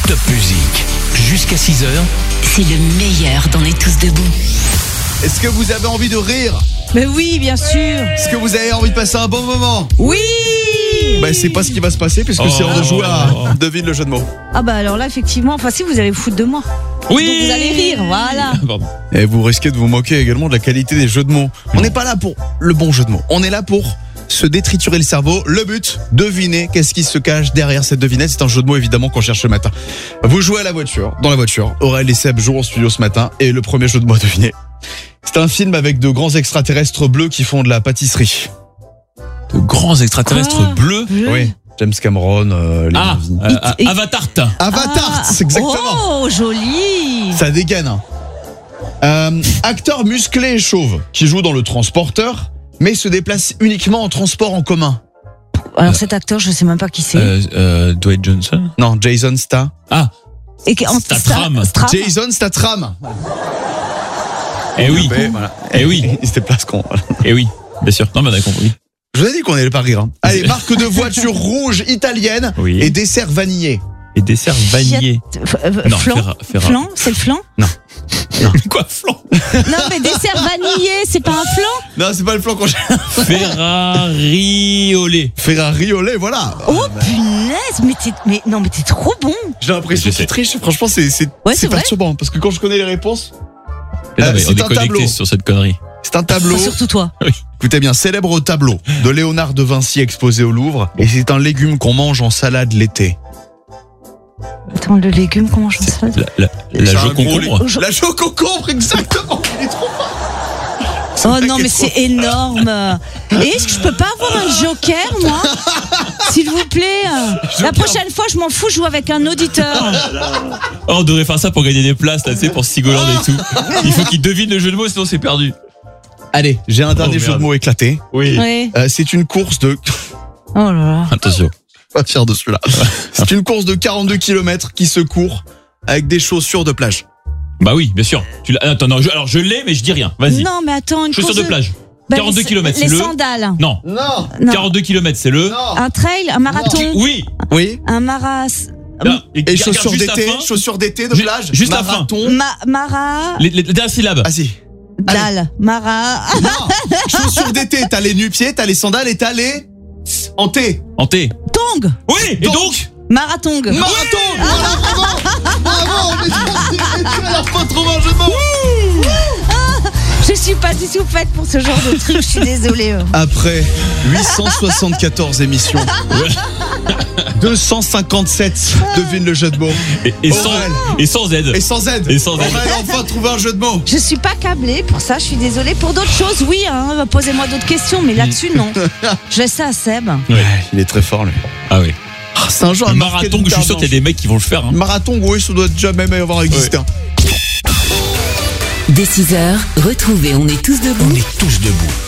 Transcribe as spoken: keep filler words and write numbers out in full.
Top Musique. Jusqu'à six heures. C'est le meilleur d'On est tous debout. Est-ce que vous avez envie de rire? Mais oui, bien sûr. Est-ce que vous avez envie de passer un bon moment? Oui. Bah c'est pas ce qui va se passer puisque Oh. c'est l'heure de jouer à Devine le jeu de mots. Ah bah alors là, effectivement, enfin si vous allez vous foutre de moi. Oui. Donc vous allez rire, voilà. Pardon. Et vous risquez de vous moquer également de la qualité des jeux de mots. On n'est pas là pour le bon jeu de mots. On est là pour se détriturer le cerveau. Le but, deviner qu'est-ce qui se cache derrière cette devinette. C'est un jeu de mots évidemment qu'on cherche ce matin. Vous jouez à la voiture, dans la voiture. Aurel et Seb jouent en studio ce matin. Et le premier jeu de mots à deviner, c'est un film avec de grands extraterrestres bleus qui font de la pâtisserie. De grands extraterrestres Quoi bleus. Bleu. Oui, James Cameron, euh, les Ah, Navy. euh, Et- Avatar. Avatar, Ah. c'est exactement. Oh, joli. Ça dégaine. Hein. Euh, acteur musclé et chauve qui joue dans Le Transporteur, mais se déplace uniquement en transport en commun. Alors cet acteur, je sais même pas qui c'est. Euh, euh, Dwayne Johnson. Non, Jason Sta. Ah, Et qui- en- Statham. Sta- Statham. Jason Statham. eh oui. Et voilà. Eh oui. Il se déplace con. Eh oui. Bien sûr. Non, mais on a compris. Je vous ai dit qu'on allait pas rire. Hein. Allez, marque de voiture rouge italienne Oui. et dessert vanillé. Et dessert vanillé. F- euh, Non, flan. Ferra- Ferra- Flan, c'est le flan. Quoi, flan? Non mais dessert vanillé, c'est pas un flan. Non, c'est pas le flan qu'on cherche. Ferrari au lait. Ferrari au lait, voilà. Oh punaise, mais t'es, mais non mais t'es trop bon. J'ai l'impression Je sais. qu'il triche. Franchement, c'est c'est Ouais, c'est c'est vrai. perturbant parce que quand je connais les réponses, Eh non, Euh, mais c'est on est un connectés tableau. sur cette connerie. c'est un tableau. Enfin, surtout toi. Écoutez bien, célèbre tableau de Léonard de Vinci exposé au Louvre. Et c'est un légume qu'on mange en salade l'été. Attends, le légume, comment je ça? La, la, la C'est un jo gros concombre. lé- La jo concombre, exactement. Il est trop fort. Oh vrai non qu'il mais est trop c'est énorme. Et est-ce que je peux pas avoir un joker, moi? S'il vous plaît. La prochaine fois, je m'en fous, je joue avec un auditeur. Oh, on devrait faire ça pour gagner des places, là, tu sais, pour Sigoland et tout. Il faut qu'il devine le jeu de mots, sinon c'est perdu. Allez, j'ai un dernier Oh, jeu de merde. mots éclaté. Oui. Ouais. Euh, c'est une course de... Oh là là. Attention. Pas fier de celui-là. C'est une course de quarante-deux kilomètres qui se court avec des chaussures de plage. Bah oui, bien sûr. Tu l'as. Attends, non, je- alors je l'ai, mais je dis rien. Vas-y. Non mais attends, une Chaussures course de plage. Bah, quarante-deux les- kilomètres, Les c'est le. sandales. Non. Non. Non. quarante-deux kilomètres, c'est le. Non. Un trail, un marathon. Oui. Oui. Un maras. Non, Et regarde chaussures juste la d'été, fin. chaussures d'été de Ju- plage. juste la fin. marathon. Ma, mara. Les, les, les dernières syllabes. Ah si. Dalle. Mara. Non. Chaussures d'été, t'as les nu-pieds, t'as les sandales et t'as les en T. En T. Tong. Oui. Et donc. Marathon. Marathon. Voilà, bravo. Bravo. On est sorti. Et tu as la fois trouvé un jeu de mots. Je suis pas du tout faite pour ce genre de truc, je suis désolée. euh. Après huit cent soixante-quatorze émissions, deux cent cinquante-sept devine le jeu de mots. Et, et sans. Aurel. Et sans Z. Et sans Z. Et sans Z. On va enfin trouver un jeu de mots. Je suis pas câblée pour ça, je suis désolée. Pour d'autres choses, oui, hein, posez-moi d'autres questions, mais là-dessus, non. Je laisse ça à Seb. Ouais. Il est très fort lui. Ah oui. Ah, c'est un jeu à Le marquer marathon, d'une je suis sûr paire qu'il y a des mecs qui vont le faire. Hein. manches. Marathon, oui, ça doit déjà même avoir existé. hein. Dès six heures, retrouvez On est tous debout. On est tous debout.